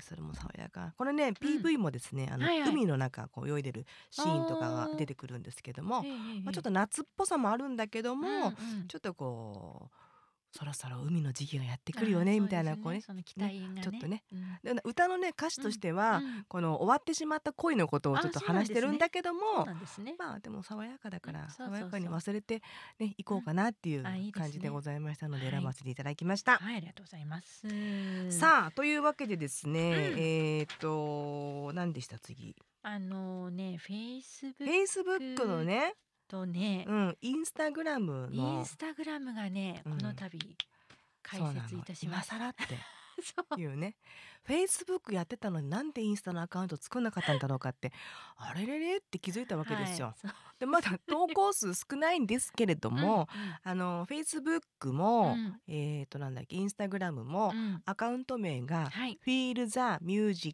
でそれも爽やか。これね、PV もですね、 はいはい海の中こう泳いでるシーンとかが出てくるんですけども、ちょっと夏っぽさもあるんだけども、ちょっとこうそろそろ海の時期がやってくるよねみたいな、こうね、 その期待がねちょっとね、で歌のね歌詞としては、この終わってしまった恋のことをちょっと話してるんだけども、まあでも爽やかだから、爽やかに忘れてね行こうかなっていう感じでございましたので、選ばせていただきました。 はい、ありがとうございます。 さあというわけでですね、何でした次。 ね、 Facebook のね、 とね、 インスタグラムインスタグラムがね、この度開設いたしました。 今更っていうね。Facebook やってたのになんでインスタのアカウント作んなかったんだろうかって、あれれれって気づいたわけですよ。でまだ投稿数少ないんですけれども、Facebook も、なんだっけ、インスタグラムも、アカウント名が、Feel the Music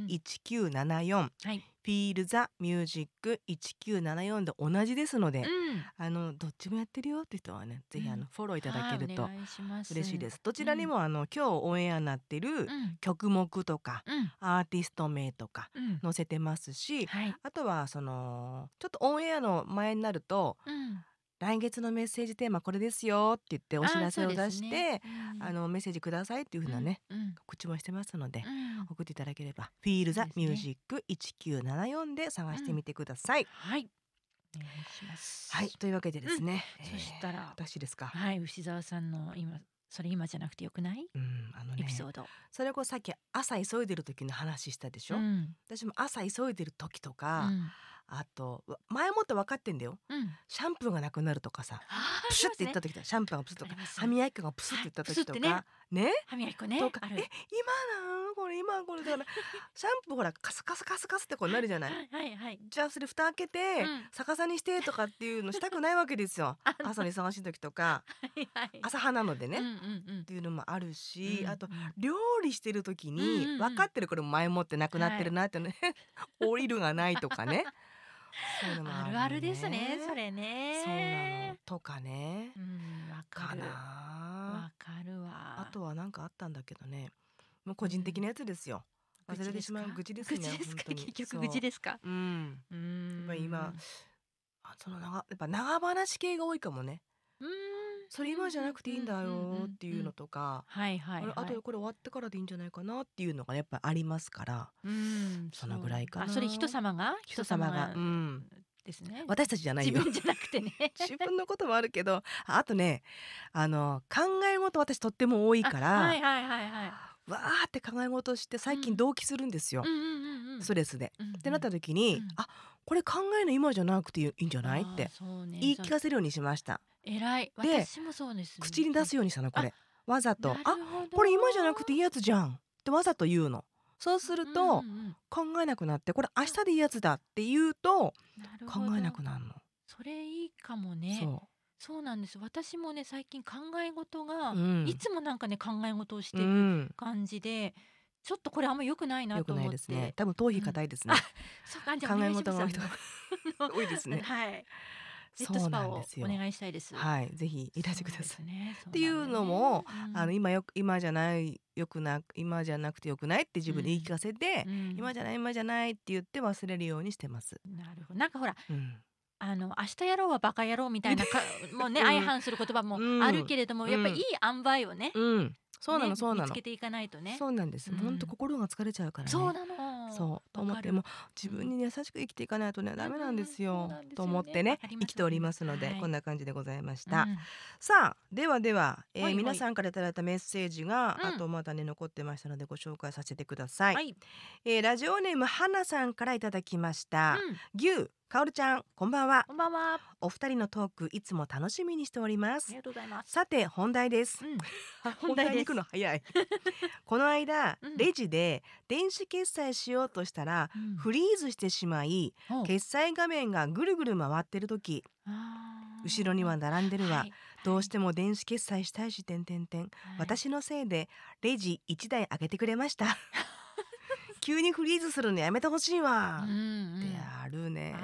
1974、Feel the Music 1974で同じですので、どっちもやってるよって人はね、ぜひフォローいただけると嬉しいです。どちらにも今日オンエアになってる曲目とか、アーティスト名とか載せてますし、あとはそのちょっとオンエアの前になると、来月のメッセージテーマこれですよって言ってお知らせを出して、メッセージくださいっていう風なね、告知もしてますので、送っていただければ Feel the Music 1974で探してみてください。 はい、お願いします。 はい、というわけでですね、 そしたら私ですか。 はい、牛沢さんの今じゃなくてよくない？エピソード。 それこそさっき朝急いでる時の話したでしょ。私も朝急いでる時とか、あと前もって分かってんだよ、シャンプーがなくなるとかさ、プシュっていった時シャンプーがプスッとか、歯磨き粉がプスッていった時とかね、 歯磨き粉ねとか、今これだからシャンプーほらカスカスカスカスってこうなるじゃない。じゃあそれ蓋開けて逆さにしてとかっていうのしたくないわけですよ。朝に忙しい時とか、朝派なのでねっていうのもあるし、あと料理してる時に分かってるこれ前もってなくなってるなってね、オイルがないとかね。そういうのもあるあるですね、それね。 そうなのとかね。 わかる。わかるわ。 あとは何かあったんだけどね。もう個人的なやつですよ。忘れてしまう愚痴ですね。 結局愚痴ですか。 やっぱり今やっぱ長話系が多いかもね。それ今じゃなくていいんだよっていうのとか、あとこれ終わってからでいいんじゃないかなっていうのがやっぱありますから、そのぐらいかな。 それ人様がですね。 私たちじゃないよ。 自分じゃなくてね。 自分のこともあるけど、あとね、考え事私とっても多いから、わーって考え事して最近同期するんですよ。ストレスで。ってなった時に、これ考えの今じゃなくていいんじゃないって言い聞かせるようにしました。 偉い。私もそうです。 口に出すようにしたのこれ。わざとこれ今じゃなくていいやつじゃんってわざと言うの。そうすると考えなくなって、これ明日でいいやつだって言うと考えなくなるの。 それいいかもね。そうなんです。私もね最近考え事が、いつもなんかね考え事をしてる感じで、ちょっとこれあんま良くないなと思って。良くないですね。多分頭皮硬いですね。考え事が多いですね。 はい。ヘッドスパをお願いしたいです。 はい、ぜひいらしてください。っていうのも今じゃない今じゃなくてよくないって自分で言い聞かせて、今じゃないって言って忘れるようにしてます。 なるほど。なんかほら、明日やろうはバカ野郎みたいなもうね相反する言葉もあるけれども、やっぱりいい塩梅をね。そうなの見つけていかないとね。 そうなんです。本当心が疲れちゃうからね。 そうなの。 そうと思っても自分に優しく生きていかないとねダメなんですよと思ってね生きておりますので、こんな感じでございました。さあでは皆さんからいただいたメッセージがあとまだね残ってましたのでご紹介させてください。ラジオネームはなさんからいただきました。牛かおるちゃんこんばんは。 こんばんは。 お二人のトークいつも楽しみにしております。 ありがとうございます。 さて本題です。本題に行くの早い。この間レジで電子決済しようとしたらフリーズしてしまい、決済画面がぐるぐる回ってる時、後ろには並んでるわ、どうしても電子決済したいし私のせいでレジ1台開けてくれました。急にフリーズするのやめてほしいわってあるね。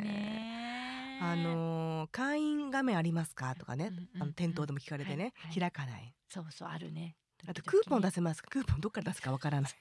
会員画面ありますかとかね、店頭でも聞かれてね、開かない。 そうあるね。 あとクーポン出せますか、クーポンどっから出すかわからない。